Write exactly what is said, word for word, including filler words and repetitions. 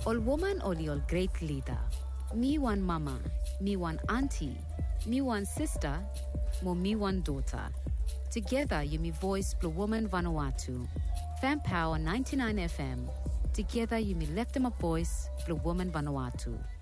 Ol woman oli ol great leader. Me one mama, me one auntie, me one sister, mo me one daughter. Together you me voice Blue Woman Vanuatu. Fan Power ninety-nine F M. Together you me lift them a voice Blue Woman Vanuatu.